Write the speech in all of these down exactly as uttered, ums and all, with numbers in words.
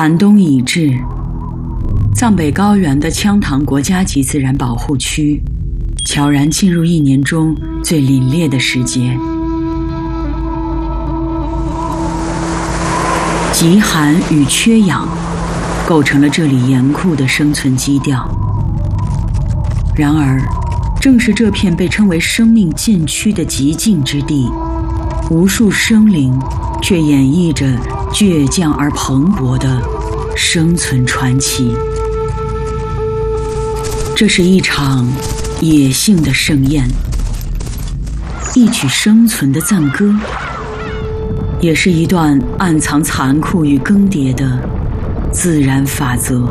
寒冬已至，藏北高原的羌塘国家级自然保护区悄然进入一年中最凛冽的时节。极寒与缺氧构成了这里严酷的生存基调。然而，正是这片被称为生命禁区的极静之地，无数生灵却演绎着倔强而蓬勃的生存传奇。这是一场野性的盛宴，一曲生存的赞歌，也是一段暗藏残酷与更迭的自然法则。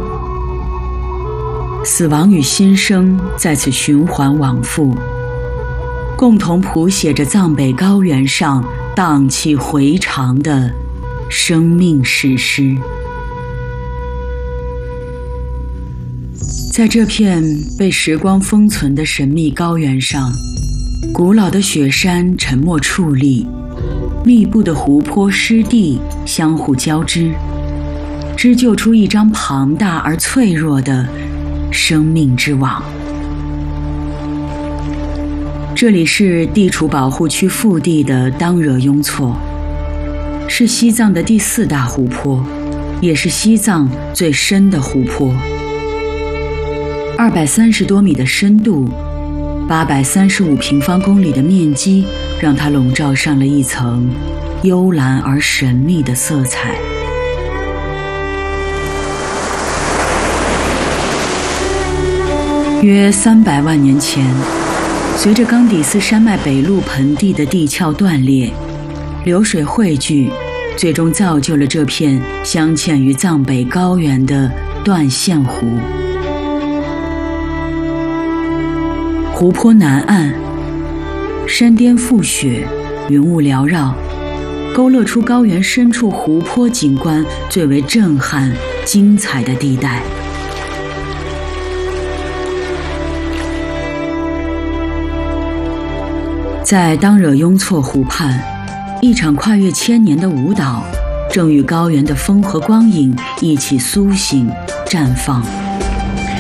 死亡与新生在此循环往复，共同谱写着藏北高原上荡气回肠的生命史诗。在这片被时光封存的神秘高原上，古老的雪山沉默矗立，密布的湖泊湿地相互交织，织就出一张庞大而脆弱的生命之网。这里是地处保护区腹地的当惹雍措，是西藏的第四大湖泊，也是西藏最深的湖泊。二百三十多米的深度，八百三十五平方公里的面积，让它笼罩上了一层幽蓝而神秘的色彩。约三百万年前，随着冈底斯山脉北麓盆地的地壳断裂，流水汇聚，最终造就了这片镶嵌于藏北高原的断线湖。湖泊南岸，山巅覆雪，云雾缭绕，勾勒出高原深处湖泊景观最为震撼、精彩的地带。在当惹雍措湖畔，一场跨越千年的舞蹈正与高原的风和光影一起苏醒、绽放。